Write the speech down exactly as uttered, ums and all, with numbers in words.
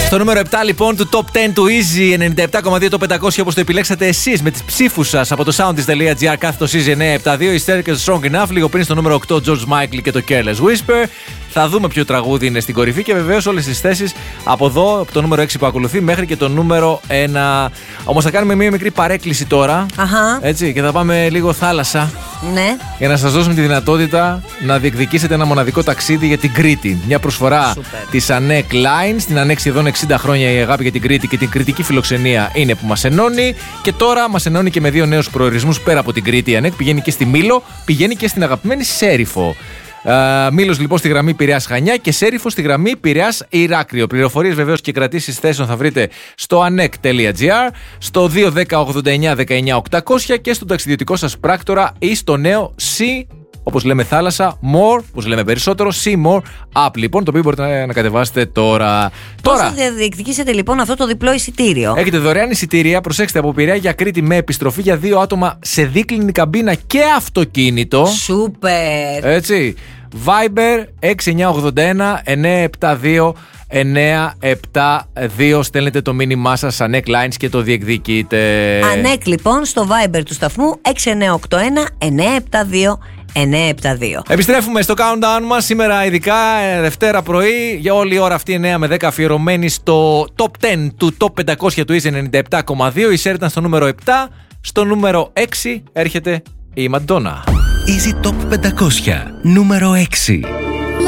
Στο νούμερο επτά λοιπόν του Top δέκα του Easy ενενήντα επτά κόμμα δύο το πεντακόσια, όπως το επιλέξατε εσείς με τις ψήφους σας από το soundist.gr κάθετος Easy εννιακόσια εβδομήντα δύο. Η Staircase Strong Enough. Λίγο πριν στο νούμερο οκτώ George Michael και το Careless Whisper. Θα δούμε ποιο τραγούδι είναι στην κορυφή και βεβαίως όλες τις θέσεις από εδώ, από το νούμερο έξι που ακολουθεί μέχρι και το νούμερο ένα. Όμως θα κάνουμε μια μικρή παρέκκληση τώρα. Αχα. Έτσι, και θα πάμε λίγο θάλασσα. Ναι. Για να σας δώσουμε τη δυνατότητα να διεκδικήσετε ένα μοναδικό ταξίδι για την Κρήτη. Μια προσφορά της Ανέκ Lines. Στην Ανέκ σχεδόν εξήντα χρόνια η αγάπη για την Κρήτη και την κρητική φιλοξενία είναι που μας ενώνει. Και τώρα μας ενώνει και με δύο νέους προορισμούς πέρα από την Κρήτη. Η Ανέκ πηγαίνει και στη Μήλο, πηγαίνει και στην αγαπημένη Σέριφο. Uh, Μήλος λοιπόν στη γραμμή Πειραιάς Χανιά και Σέριφο στη γραμμή Πειραιάς Ηράκλειο. Πληροφορίες βεβαίως και κρατήσεις θέσεων θα βρείτε στο ανεκ.gr, στο δύο ένα μηδέν ογδόντα εννιά δεκαεννιά οκτακόσια και στον ταξιδιωτικό σας πράκτορα ή στο νέο Sea, όπως λέμε θάλασσα, More, όπως λέμε περισσότερο, Sea More App λοιπόν, το οποίο μπορείτε να, να κατεβάσετε τώρα. Πώς τώρα θα διεκδικήσετε λοιπόν αυτό το διπλό εισιτήριο? Έχετε δωρεάν εισιτήρια, προσέξτε, από Πειραιά για Κρήτη με επιστροφή για δύο άτομα σε δίκλινη καμπίνα και αυτοκίνητο. Σούπερ! Έτσι. Viber έξι εννιά ογδόντα ένα εννιά επτά δύο εννιά επτά δύο. Στέλνετε το μήνυμά σας Ανέκ Lines και το διεκδικείτε. Ανέκ λοιπόν στο Viber του σταθμού έξι εννιά οκτώ ένα εννιά επτά δύο εννιά επτά δύο. Επιστρέφουμε στο countdown μας σήμερα, ειδικά Δευτέρα πρωί, για όλη η ώρα αυτή εννιά με δέκα αφιερωμένη στο Top δέκα του Top πεντακόσια του Easy ενενήντα επτά κόμμα δύο. Η Σέρ ήταν στο νούμερο επτά, στο νούμερο έξι έρχεται η Μαντόνα. Easy Top πεντακόσια, νούμερο έξι.